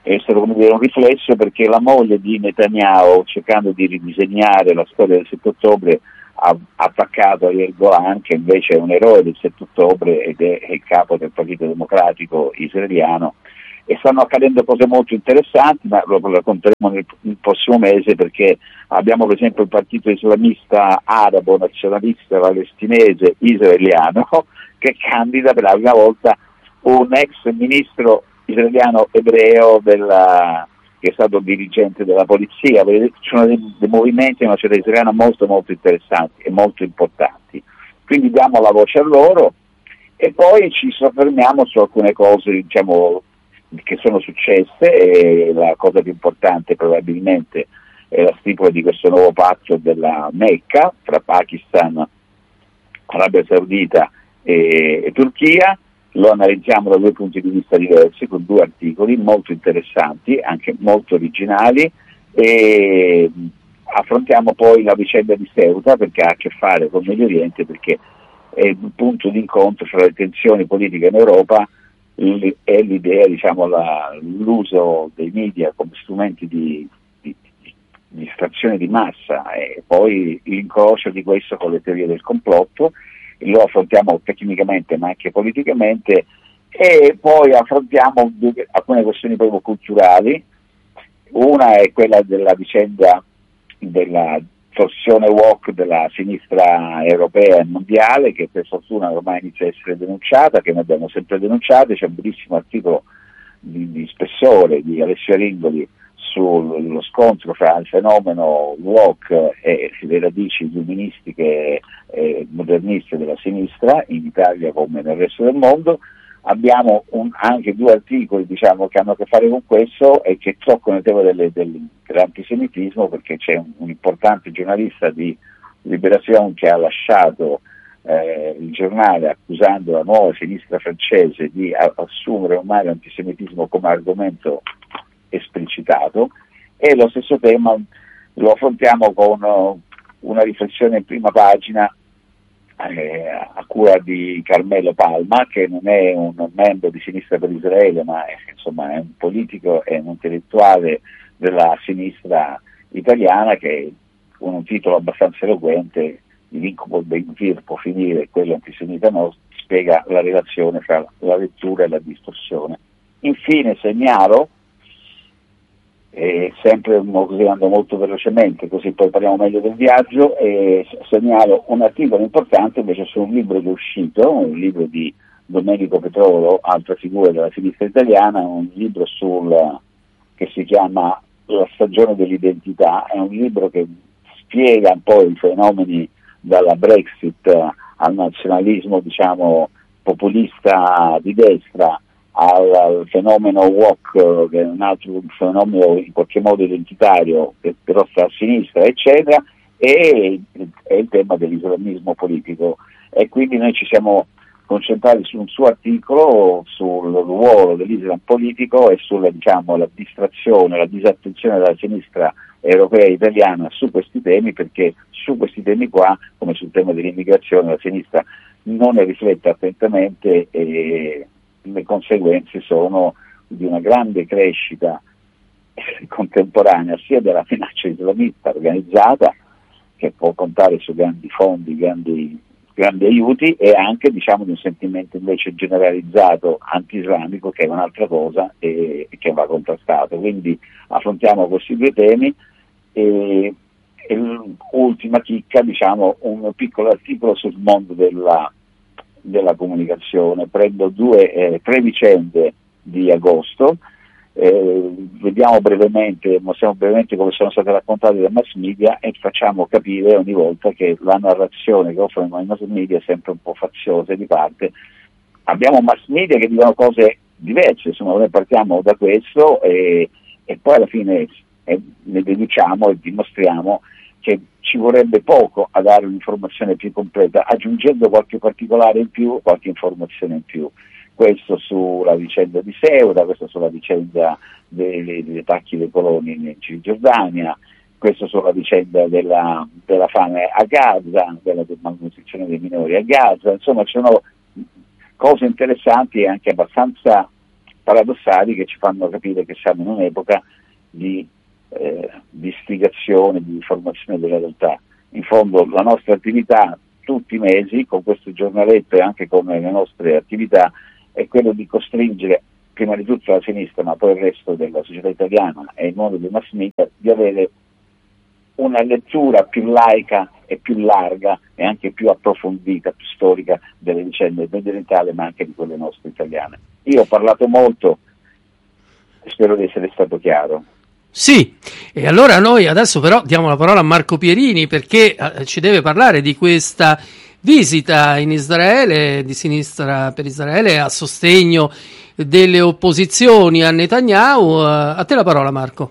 [SPEAKER 3] è stato, come dire, un riflesso, perché la moglie di Netanyahu, cercando di ridisegnare la storia del sette ottobre, ha attaccato Yair Golan, che invece è un eroe del sette ottobre ed è, è il capo del Partito Democratico israeliano, e stanno accadendo cose molto interessanti, ma lo racconteremo nel, nel prossimo mese, perché abbiamo per esempio il partito islamista arabo nazionalista palestinese israeliano che candida per la prima volta un ex ministro israeliano ebreo della, che è stato dirigente della polizia. Ci sono dei, dei movimenti nella società israeliana molto molto interessanti e molto importanti, quindi diamo la voce a loro e poi ci soffermiamo su alcune cose, diciamo, che sono successe, e la cosa più importante probabilmente è la stipula di questo nuovo patto della Mecca fra Pakistan, Arabia Saudita e, e Turchia. Lo analizziamo da due punti di vista diversi, con due articoli molto interessanti, anche molto originali, e affrontiamo poi la vicenda di Ceuta, perché ha a che fare con il Medio Oriente, perché è il punto di incontro fra le tensioni politiche in Europa e l'idea, diciamo, la, l'uso dei media come strumenti di, di, di distrazione di massa, e poi l'incrocio di questo con le teorie del complotto. Lo affrontiamo tecnicamente ma anche politicamente, e poi affrontiamo due, alcune questioni proprio culturali. Una è quella della vicenda della torsione woke della sinistra europea e mondiale, che per fortuna ormai inizia a essere denunciata, che noi abbiamo sempre denunciato. C'è un bellissimo articolo di, di spessore di Alessio Ringoli sullo scontro fra il fenomeno woke e le radici illuministiche e moderniste della sinistra in Italia come nel resto del mondo. Abbiamo un, anche due articoli, diciamo, che hanno a che fare con questo e che toccano il tema delle, del, dell'antisemitismo, perché c'è un, un importante giornalista di Libération che ha lasciato eh, il giornale accusando la nuova sinistra francese di a, assumere ormai l'antisemitismo come argomento esplicitato, e lo stesso tema lo affrontiamo con uh, una riflessione in prima pagina eh, a cura di Carmelo Palma, che non è un membro di Sinistra per Israele, ma è, insomma, è un politico e un intellettuale della sinistra italiana, che con un titolo abbastanza eloquente, "L'incubo del Ben-Gvir può finire, quello antisemita no", spiega la relazione fra la lettura e la distorsione. Infine segnalo, e sempre andando molto velocemente, così poi parliamo meglio del viaggio, e segnalo un articolo importante invece su un libro che è uscito, un libro di Domenico Petrolo, altra figura della sinistra italiana, un libro sul, che si chiama La stagione dell'identità. È un libro che spiega un po' i fenomeni dalla Brexit al nazionalismo, diciamo, populista di destra, al, al fenomeno woke, che è un altro fenomeno in qualche modo identitario, che però sta a sinistra, eccetera, e, e il tema dell'islamismo politico. E quindi noi ci siamo concentrati su un suo articolo sul ruolo dell'Islam politico e sulla, diciamo, la distrazione, la disattenzione della sinistra europea e italiana su questi temi, perché su questi temi qua, come sul tema dell'immigrazione, la sinistra non ne riflette attentamente, e le conseguenze sono di una grande crescita contemporanea sia della minaccia islamista organizzata, che può contare su grandi fondi, grandi, grandi aiuti, e anche, diciamo, di un sentimento invece generalizzato anti-islamico, che è un'altra cosa e, e che va contrastato. Quindi affrontiamo questi due temi. E, e l'ultima chicca, diciamo, un piccolo articolo sul mondo della della comunicazione. Prendo due, eh, tre vicende di agosto, eh, vediamo brevemente, mostriamo brevemente come sono state raccontate dai mass media, e facciamo capire ogni volta che la narrazione che offrono i mass media è sempre un po' faziosa e di parte. Abbiamo mass media che dicono cose diverse, insomma, noi partiamo da questo e, e poi alla fine eh, ne deduciamo e dimostriamo che ci vorrebbe poco a dare un'informazione più completa, aggiungendo qualche particolare in più, qualche informazione in più. Questo sulla vicenda di Ceuta, questo sulla vicenda dei, degli attacchi dei coloni in Cisgiordania, questo sulla vicenda della, della fame a Gaza, della malnutrizione dei minori a Gaza. Insomma, ci sono cose interessanti e anche abbastanza paradossali che ci fanno capire che siamo in un'epoca di, eh, di istigazione, di informazione della realtà. In fondo la nostra attività tutti i mesi, con questo giornaletto e anche con le nostre attività, è quello di costringere prima di tutto la sinistra, ma poi il resto della società italiana e il mondo dei mass media, di avere una lettura più laica e più larga e anche più approfondita, più storica delle vicende mediorientali, ma anche di quelle nostre italiane. Io ho parlato molto, spero di essere stato chiaro.
[SPEAKER 2] Sì, e allora noi adesso però diamo la parola a Marco Pierini, perché eh, ci deve parlare di questa visita in Israele di Sinistra per Israele a sostegno delle opposizioni a Netanyahu. A te la parola, Marco.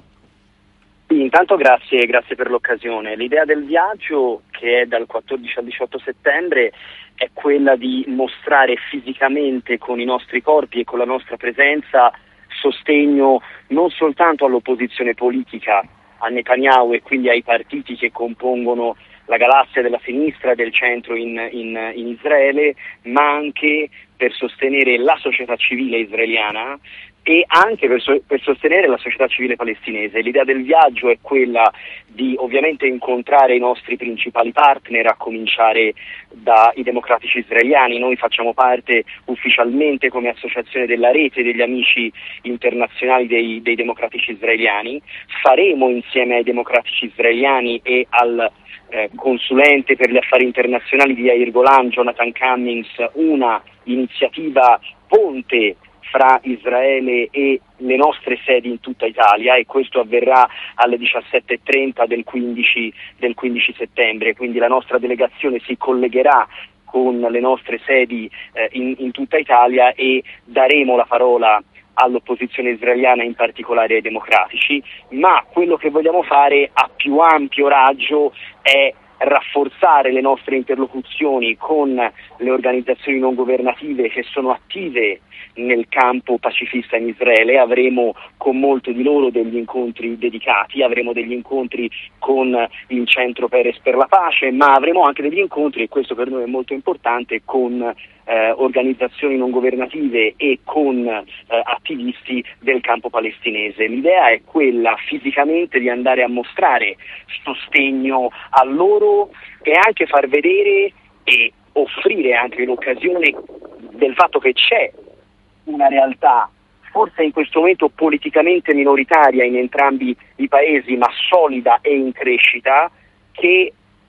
[SPEAKER 4] Sì, intanto grazie, grazie per l'occasione. L'idea del viaggio, che è dal quattordici al diciotto settembre, è quella di mostrare fisicamente con i nostri corpi e con la nostra presenza sostegno non soltanto all'opposizione politica, a Netanyahu e quindi ai partiti che compongono la galassia della sinistra e del centro in, in, in Israele, ma anche per sostenere la società civile israeliana e anche per, so, per sostenere la società civile palestinese. L'idea del viaggio è quella di ovviamente incontrare i nostri principali partner, a cominciare dai democratici israeliani. Noi facciamo parte ufficialmente come associazione della rete degli amici internazionali dei, dei democratici israeliani. Faremo insieme ai democratici israeliani e al eh, consulente per gli affari internazionali di Yair Golan, Jonathan Cummings, una iniziativa ponte fra Israele e le nostre sedi in tutta Italia, e questo avverrà alle diciassette e trenta del quindici, del quindici settembre, quindi la nostra delegazione si collegherà con le nostre sedi eh, in, in tutta Italia e daremo la parola all'opposizione israeliana, in particolare ai democratici, ma quello che vogliamo fare a più ampio raggio è rafforzare le nostre interlocuzioni con le organizzazioni non governative che sono attive nel campo pacifista in Israele. Avremo con molte di loro degli incontri dedicati, avremo degli incontri con il Centro Peres per la Pace, ma avremo anche degli incontri, e questo per noi è molto importante, con eh, organizzazioni non governative e con eh, attivisti del campo palestinese. L'idea è quella fisicamente di andare a mostrare sostegno a loro e anche far vedere e offrire anche l'occasione del fatto che c'è una realtà, forse in questo momento politicamente minoritaria in entrambi i paesi, ma solida e in crescita, che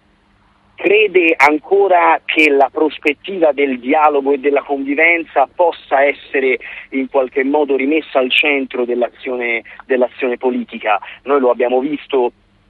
[SPEAKER 4] crede ancora che la prospettiva del dialogo e della convivenza possa essere in qualche modo rimessa al centro dell'azione, dell'azione politica. Noi lo abbiamo visto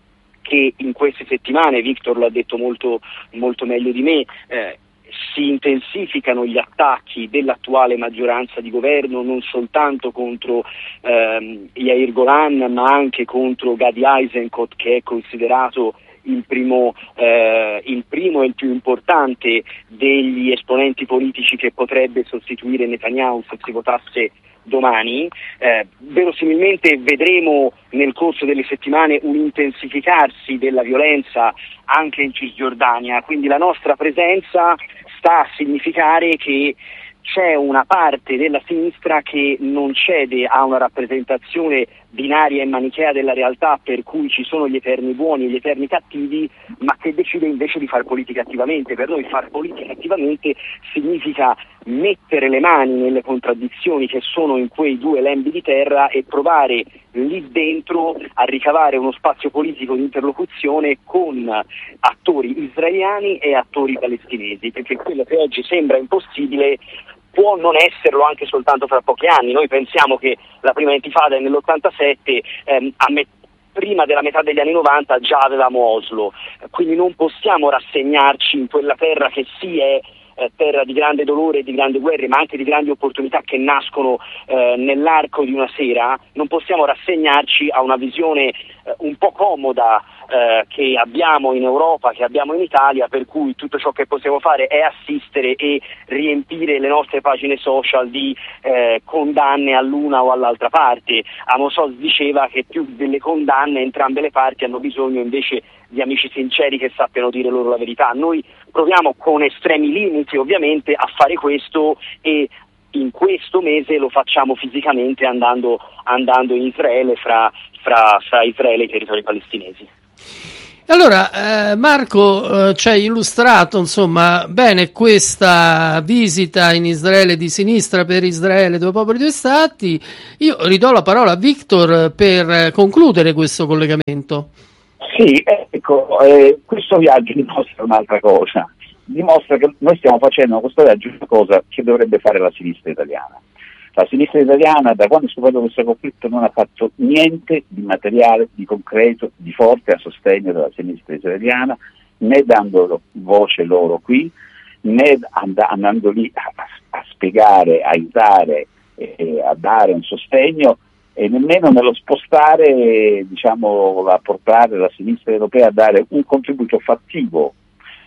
[SPEAKER 4] che in queste settimane, Victor l'ha detto molto, molto meglio di me, eh, si intensificano gli attacchi dell'attuale maggioranza di governo non soltanto contro ehm, Yair Golan, ma anche contro Gadi Eisenkot, che è considerato il primo, eh, il primo e il più importante degli esponenti politici che potrebbe sostituire Netanyahu se si votasse domani. Eh, verosimilmente vedremo nel corso delle settimane un intensificarsi della violenza anche in Cisgiordania, quindi la nostra presenza sta a significare che c'è una parte della sinistra che non cede a una rappresentazione binaria e manichea della realtà per cui ci sono gli eterni buoni e gli eterni cattivi, ma che decide invece di fare politica attivamente. Per noi fare politica attivamente significa mettere le mani nelle contraddizioni che sono in quei due lembi di terra e provare lì dentro a ricavare uno spazio politico di interlocuzione con attori israeliani e attori palestinesi, perché quello che oggi sembra impossibile può non esserlo anche soltanto fra pochi anni. Noi pensiamo che la prima intifada è nell'ottantasette, ehm, a me- prima della metà degli anni novanta già avevamo Oslo, quindi non possiamo rassegnarci in quella terra che sì è eh, terra di grande dolore e di grandi guerre, ma anche di grandi opportunità che nascono eh, nell'arco di una sera. Non possiamo rassegnarci a una visione eh, un po' comoda eh, che abbiamo in Europa, che abbiamo in Italia, per cui tutto ciò che possiamo fare è assistere e riempire le nostre pagine social di eh, condanne all'una o all'altra parte. Amos Oz diceva che più delle condanne entrambe le parti hanno bisogno invece di amici sinceri che sappiano dire loro la verità. Noi proviamo con estremi limiti ovviamente a fare questo e in questo mese lo facciamo fisicamente andando, andando in Israele, fra, fra, fra Israele e i territori palestinesi.
[SPEAKER 2] Allora, eh, Marco eh, ci ha illustrato, insomma, bene questa visita in Israele di Sinistra per Israele, due popoli, due stati. Io ridò la parola a Victor per concludere questo collegamento.
[SPEAKER 3] Sì, ecco, eh, questo viaggio dimostra un'altra cosa, dimostra che noi stiamo facendo questo viaggio una cosa che dovrebbe fare la sinistra italiana. La sinistra italiana, da quando è scoperto questo conflitto, non ha fatto niente di materiale, di concreto, di forte a sostegno della sinistra italiana, né dando voce loro qui, né and- andando lì a, a spiegare, a aiutare, eh, a dare un sostegno, e nemmeno nello spostare, diciamo, a portare la sinistra europea a dare un contributo fattivo.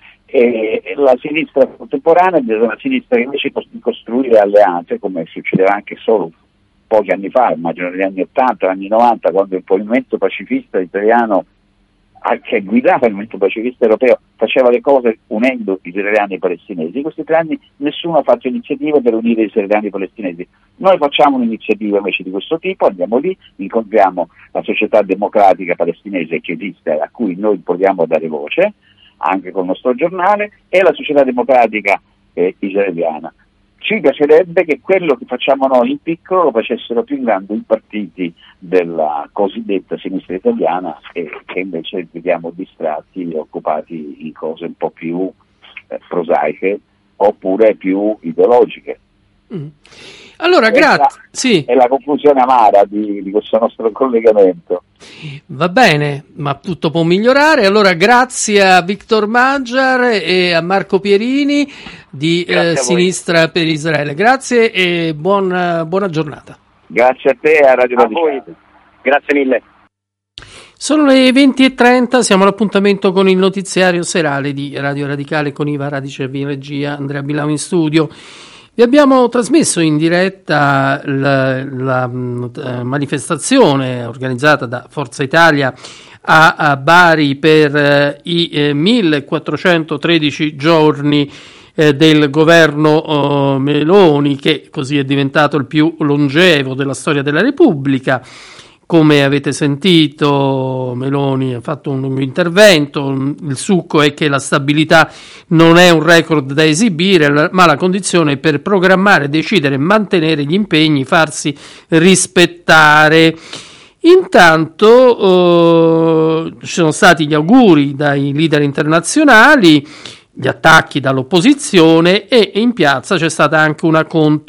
[SPEAKER 3] E la sinistra contemporanea è una sinistra che invece di costruire alleanze, come succedeva anche solo pochi anni fa, immagino negli anni ottanta, anni novanta, quando il movimento pacifista italiano, che guidava il movimento pacifista europeo, faceva le cose unendo i israeliani e i palestinesi. In questi tre anni nessuno ha fatto iniziative per unire i israeliani e i palestinesi. Noi facciamo un'iniziativa invece di questo tipo, andiamo lì, incontriamo la società democratica palestinese che esiste, a cui noi proviamo a dare voce, anche col nostro giornale, e la società democratica eh, israeliana. Ci piacerebbe che quello che facciamo noi in piccolo lo facessero più in grande i partiti della cosiddetta sinistra italiana, e che invece vediamo distratti e occupati in cose un po' più eh, prosaiche oppure più ideologiche.
[SPEAKER 2] Mm. Allora, grazie. Sì.
[SPEAKER 3] È la conclusione amara di, di questo nostro collegamento.
[SPEAKER 2] Va bene, ma tutto può migliorare. Allora, grazie a Victor Maggiar e a Marco Pierini di eh, Sinistra per Israele. Grazie e buon, buona giornata.
[SPEAKER 3] Grazie a te e a Radio Radicale.
[SPEAKER 4] Grazie mille.
[SPEAKER 2] Sono le venti e trenta, siamo all'appuntamento con il notiziario serale di Radio Radicale con Iva Radicevi in regia, Andrea Bilao in studio. Vi abbiamo trasmesso in diretta la, la, la manifestazione organizzata da Forza Italia a, a Bari per eh, i eh, millequattrocentotredici giorni eh, del governo oh, Meloni, che così è diventato il più longevo della storia della Repubblica. Come avete sentito, Meloni ha fatto un lungo intervento. Il succo è che la stabilità non è un record da esibire, ma la condizione per programmare, decidere e mantenere gli impegni, farsi rispettare. Intanto eh, ci sono stati gli auguri dai leader internazionali, gli attacchi dall'opposizione, e in piazza c'è stata anche una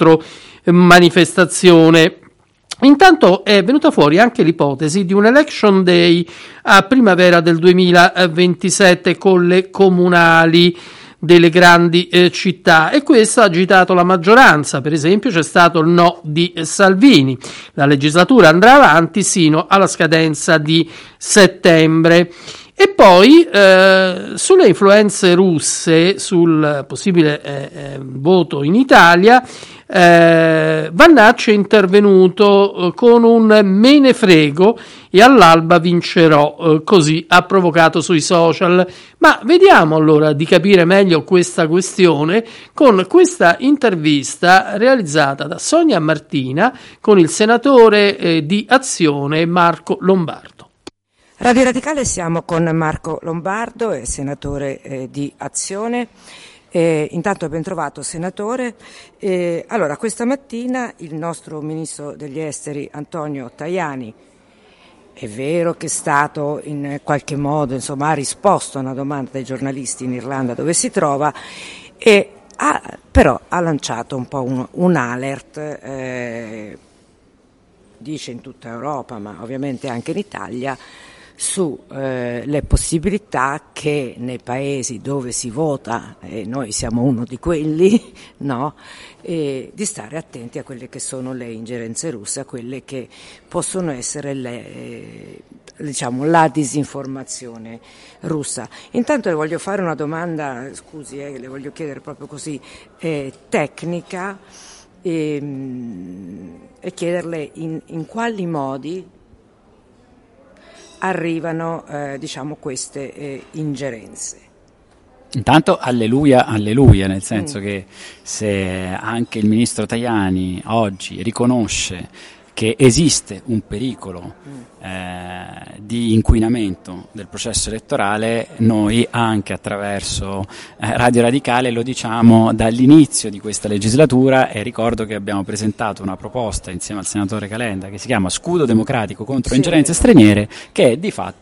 [SPEAKER 2] contromanifestazione. Intanto è venuta fuori anche l'ipotesi di un election day a primavera del duemilaventisette con le comunali delle grandi eh, città, e questo ha agitato la maggioranza. Per esempio c'è stato il no di Salvini. La legislatura andrà avanti sino alla scadenza di settembre. E poi eh, sulle influenze russe, sul possibile eh, eh, voto in Italia, eh, Vannacci è intervenuto eh, con un me ne frego e all'alba vincerò, eh, così ha provocato sui social. Ma vediamo allora di capire meglio questa questione con questa intervista realizzata da Sonia Martina con il senatore eh, di Azione Marco Lombardo.
[SPEAKER 5] Radio Radicale, siamo con Marco Lombardo, è senatore eh, di Azione. Eh, intanto ben trovato, senatore. Eh, allora, questa mattina il nostro ministro degli esteri Antonio Tajani, è vero che è stato in qualche modo, insomma, ha risposto a una domanda dei giornalisti in Irlanda dove si trova, e ha, però ha lanciato un po' un, un alert, eh, dice in tutta Europa, ma ovviamente anche in Italia, su eh, le possibilità che nei paesi dove si vota, e noi siamo uno di quelli, no, e di stare attenti a quelle che sono le ingerenze russe, a quelle che possono essere le, eh, diciamo, la disinformazione russa. Intanto le voglio fare una domanda, scusi, eh, le voglio chiedere proprio così, eh, tecnica, e, e chiederle in, in quali modi arrivano eh, diciamo queste eh, ingerenze.
[SPEAKER 6] Intanto alleluia, alleluia, nel senso mm. che se anche il ministro Tajani oggi riconosce che esiste un pericolo eh, di inquinamento del processo elettorale, noi anche attraverso eh, Radio Radicale lo diciamo dall'inizio di questa legislatura, e ricordo che abbiamo presentato una proposta insieme al senatore Calenda che si chiama Scudo democratico contro sì. ingerenze straniere, che è di fatto